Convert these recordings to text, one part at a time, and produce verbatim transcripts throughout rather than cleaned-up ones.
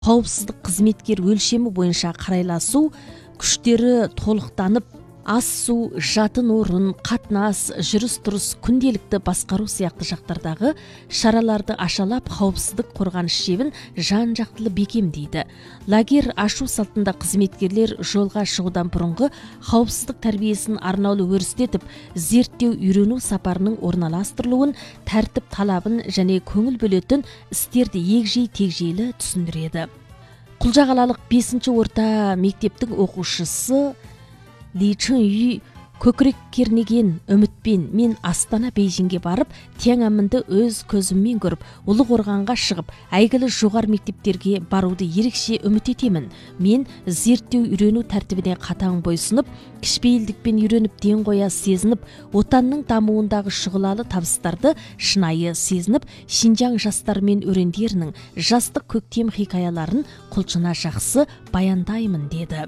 қауіпсіздік қызметкер өлшемі бойынша қарайласу, күштері толықтанып, ас су, жатын орын, қатынас, жүріс-тұрыс, күнделікті басқару сияқты жақтардағы шараларды ашалап, қауіпсіздік қорғаныс шебін жан-жақтылы бекемдейді. Лагерь ашу салтында қызметкерлер жолға шығудан бұрынғы қауіпсіздік тәрбиесін арнаулы өрістетіп, зерттеу үйрену сапарының орналастырылуын, тәртіп талабын және көңіл бөлетін істерді егжей-тегжейлі түсіндіреді. Құлжағалалық бесінші орта мектептің оқушысы Ли Чын-үй көкірек кернеген үмітпен мен Астана Бейжіңге барып, Тяньаньмэнді өз көзіммен көріп, Ұлықорғанға шығып, әйгілі жоғары мектептерге баруды ерекше үміт етемін. Мен зерттеу үйрену тәртібіне қатаң бойсынып, кішіпейілдікпен үйреніп ден қоя сезініп, отанның дамуындағы шұғылалы табыстарды шынайы сезініп, Шинжаң жастары мен өрендерінің жастық көктем хикаяларын құлшына жақсы баяндаймын деді.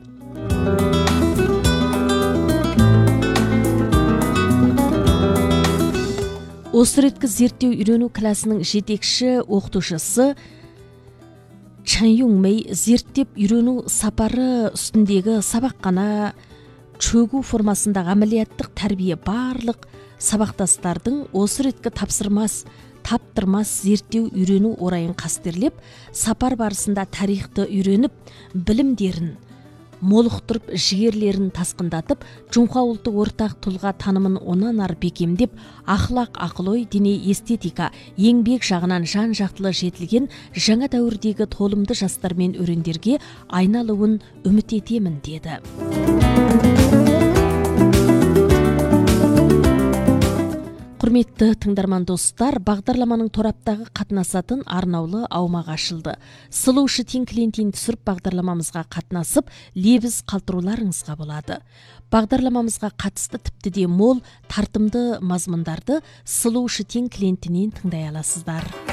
Осы реткі зерттеу үйрену класының жетекші оқытушысы Чан Юңмей зерттеп үйрену сапары үстіндегі сабаққана чөгу формасындағы әмілияттық тәрбие барлық сабақтастардың осы реткі тапсырмас, таптырмас зерттеу үйрену орайын қастерлеп, сапар барысында тарихты үйреніп, білімдерін молықтырып, жігерлерін тасқындатып, Жоңқа ұлты ортақ тұлға танымын онан ар бекемдеп, ақылақ, ақыл-ой, дене эстетика, еңбек жағынан жан-жақтылы жетілген жаңа дәуірдегі толымды жастар мен өрендерге айналуын үміт етемін деді. Құрметті тыңдарман достар, бағдарламаның тораптағы қатынасатын арнаулы аумақ ашылды. Сұлу Шытин клиентін түсіріп бағдарламамызға қатынасып, лебіз қалтыруларыңызға болады. Бағдарламамызға қатысты тіпті де мол, тартымды мазмұндарды Сұлу Шытин клиентінен тыңдай аласыздар.